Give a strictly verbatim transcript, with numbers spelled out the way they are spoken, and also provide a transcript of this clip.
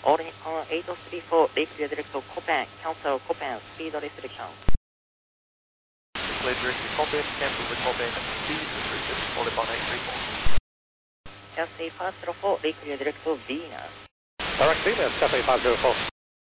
All Nippon eight three four, Lake Clear Direct to Copan, cancel Copan, speed restriction. Clear Direct to Copan, cancel the Copan, speed restriction, All Nippon eight three four. Cathay five zero four, Lake Clear Direct to Venus. Direct Venus, Cathay five zero four.